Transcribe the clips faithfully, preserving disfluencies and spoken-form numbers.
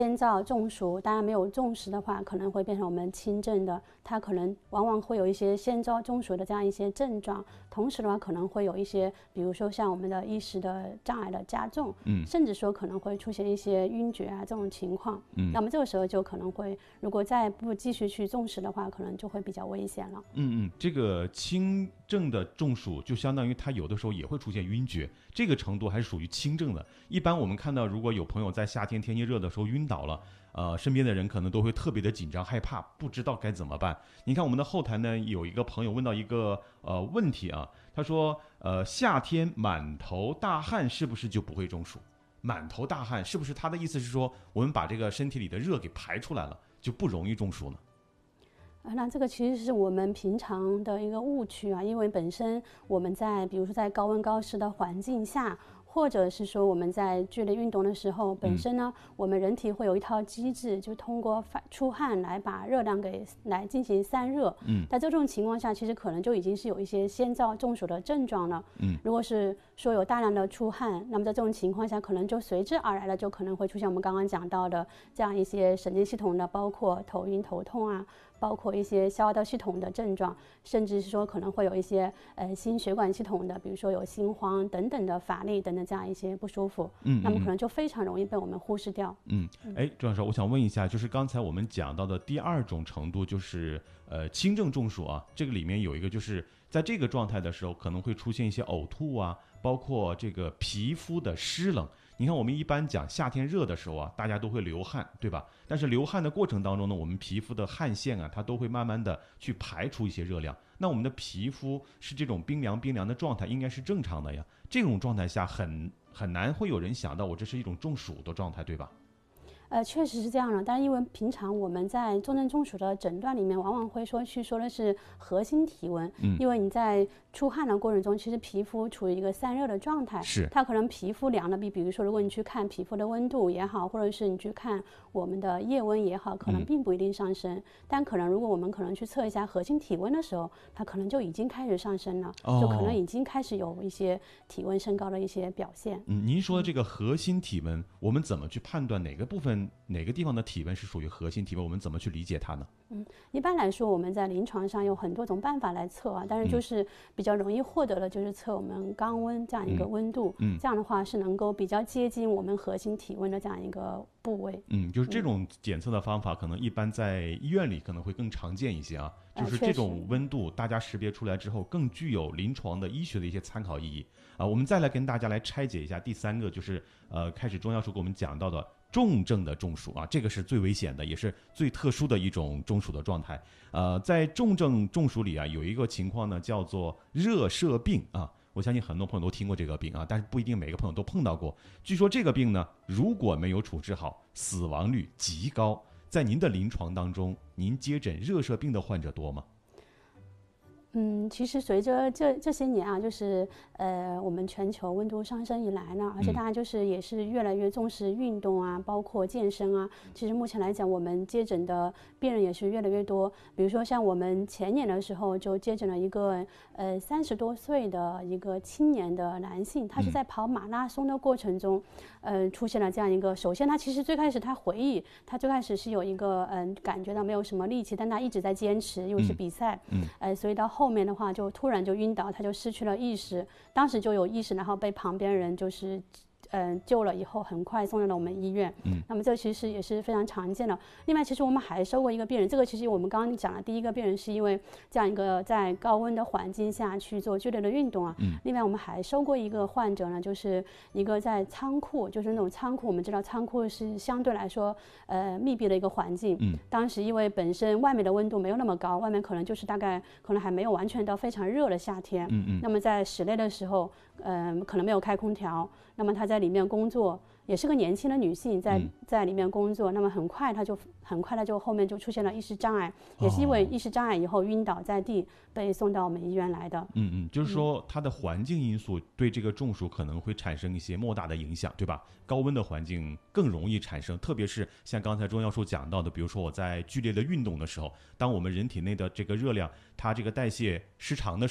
先兆中暑，当然没有中时的话，可能会变成我们轻症的，它可能往往会有一些先兆中暑的这样一些症状，同时的话可能会有一些，比如说像我们的意识的障碍的加重，嗯，甚至说可能会出现一些晕厥啊这种情况，嗯，那么这个时候就可能会，如果再不继续去重视的话，可能就会比较危险了。 嗯嗯，这个轻症的中暑就相当于它有的时候也会出现晕厥，这个程度还是属于轻症的。一般我们看到，如果有朋友在夏天天气热的时候晕倒了，呃，身边的人可能都会特别的紧张害怕，不知道该怎么办。你看我们的后台呢，有一个朋友问到一个呃问题啊，他说，呃，夏天满头大汗是不是就不会中暑？满头大汗是不是他的意思是说，我们把这个身体里的热给排出来了，就不容易中暑呢？ 啊，那这个其实是我们平常的一个误区啊，因为本身我们在比如说在高温高湿的环境下，或者是说我们在剧烈运动的时候，本身呢，嗯、我们人体会有一套机制，就通过出汗来把热量给来进行散热。嗯，在这种情况下，其实可能就已经是有一些先兆中暑的症状了。嗯，如果是说有大量的出汗，那么在这种情况下，可能就随之而来的就可能会出现我们刚刚讲到的这样一些神经系统的，包括头晕头痛啊。包括一些消化道系统的症状，甚至是说可能会有一些呃心血管系统的，比如说有心慌等等的乏力等等这样一些不舒服，嗯，那么可能就非常容易被我们忽视掉。 嗯，哎，周老师，我想问一下，就是刚才我们讲到的第二种程度，就是呃轻症中暑啊，这个里面有一个就是在这个状态的时候，可能会出现一些呕吐啊，包括这个皮肤的湿冷。你看我们一般讲夏天热的时候啊，大家都会流汗，对吧？但是流汗的过程当中呢，我们皮肤的汗腺啊，它都会慢慢的去排出一些热量。那我们的皮肤是这种冰凉冰凉的状态，应该是正常的呀。这种状态下很很难会有人想到我这是一种中暑的状态，对吧？ 呃，确实是这样的，但是因为平常我们在重症中暑的诊断里面，往往会说去说的是核心体温，嗯，因为你在出汗的过程中，其实皮肤处于一个散热的状态， 是它可能皮肤凉的比，比如说如果你去看皮肤的温度也好，或者是你去看我们的腋温也好，可能并不一定上升，嗯、但可能如果我们可能去测一下核心体温的时候，它可能就已经开始上升了，哦、就可能已经开始有一些体温升高的一些表现。 嗯，您说的这个核心体温，嗯、我们怎么去判断哪个部分？哪个地方的体温是属于核心体温？我们怎么去理解它呢？ 嗯，一般来说，我们在临床上有很多种办法来测啊，但是就是比较容易获得的就是测我们肛温这样一个温度，嗯，这样的话是能够比较接近我们核心体温的这样一个部位。 嗯，就是这种检测的方法，可能一般在医院里可能会更常见一些啊。就是这种温度，大家识别出来之后，更具有临床的医学的一些参考意义啊。我们再来跟大家来拆解一下第三个，就是呃，开始钟教授给我们讲到的。重症的中暑啊，这个是最危险的，也是最特殊的一种中暑的状态。呃，在重症中暑里啊，有一个情况呢，叫做热射病啊。我相信很多朋友都听过这个病啊，但是不一定每个朋友都碰到过。据说这个病呢，如果没有处置好，死亡率极高。在您的临床当中，您接诊热射病的患者多吗？ 嗯，其实随着这这些年啊，就是呃，我们全球温度上升以来呢，而且大家就是也是越来越重视运动啊，包括健身啊。其实目前来讲，我们接诊的病人也是越来越多。比如说像我们前年的时候就接诊了一个呃三十多岁的一个青年的男性，他是在跑马拉松的过程中，呃，出现了这样一个。首先他其实最开始他回忆，他最开始是有一个嗯、呃、感觉到没有什么力气，但他一直在坚持，因为是比赛，嗯，呃，所以到后。后面的话就突然就晕倒，他就失去了意识，当时就有意识，然后被旁边人就是嗯、呃、救了以后，很快送到了我们医院。嗯，那么这其实也是非常常见的。另外，其实我们还收过一个病人，这个其实我们刚刚讲的第一个病人是因为这样一个在高温的环境下去做剧烈的运动啊。嗯。另外，我们还收过一个患者呢，就是一个在仓库，就是那种仓库，我们知道仓库是相对来说呃密闭的一个环境。嗯。当时因为本身外面的温度没有那么高，外面可能就是大概可能还没有完全到非常热的夏天。嗯嗯。那么在室内的时候，嗯、呃，可能没有开空调，那么他在里面工作，也是个年轻的女性在，在在里面工作。那么很快，她就很快，她就后面就出现了意识障碍，也是因为意识障碍以后晕倒在地，被送到我们医院来的。 嗯嗯，就是说它的环境因素对这个中暑可能会产生一些莫大的影响，对吧？高温的环境更容易产生，特别是像刚才钟教授讲到的，比如说我在剧烈的运动的时候，当我们人体内的这个热量它这个代谢失常的时候，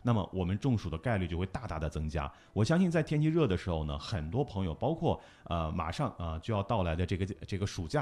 那么我们中暑的概率就会大大的增加。我相信在天气热的时候呢，很多朋友，包括呃马上啊、呃、就要到来的这个这个暑假